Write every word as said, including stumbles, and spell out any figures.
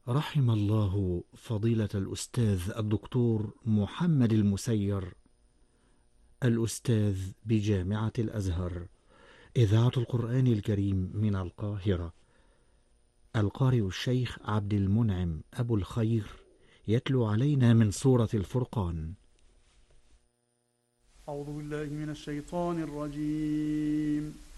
رحم الله فضيلة الأستاذ الدكتور محمد المسير، الأستاذ بجامعة الأزهر، إذاعة القرآن الكريم من القاهرة. القارئ الشيخ عبد المنعم أبو الخير يتلو علينا من سورة الفرقان. أعوذ بالله من الشيطان الرجيم.